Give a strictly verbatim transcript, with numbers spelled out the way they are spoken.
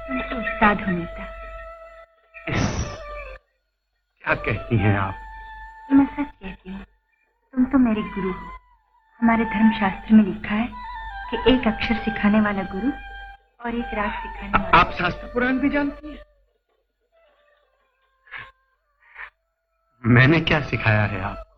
तुम तो उस्ताद हो नेता। क्या कहती हैं आप? मैं सच कहती हूँ, तुम तो मेरे गुरु हो। हमारे धर्मशास्त्र में लिखा है कि एक अक्षर सिखाने वाला गुरु और एक राग सिखाने वाला। आप शास्त्र पुराण भी जानती हैं? मैंने क्या सिखाया है आप?